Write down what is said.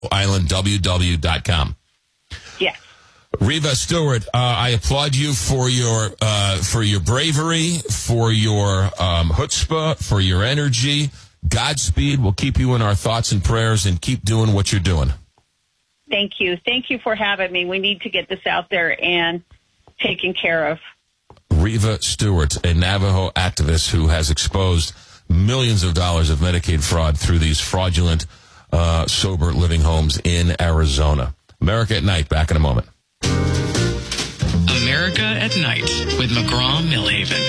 IslandWW.com. Yes. Reva Stewart, I applaud you for your bravery, for your chutzpah, for your energy. Godspeed. We'll keep you in our thoughts and prayers, and keep doing what you're doing. Thank you. Thank you for having me. We need to get this out there and taken care of. Reva Stewart, a Navajo activist who has exposed millions of dollars of Medicaid fraud through these fraudulent sober living homes in Arizona. America at Night, back in a moment. America at Night with McGraw Millhaven.